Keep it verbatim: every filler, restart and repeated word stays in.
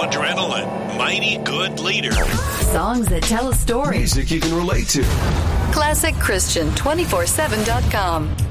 adrenaline. Mighty good leader. Songs that tell a story. Music you can relate to. classic christian two forty-seven dot com.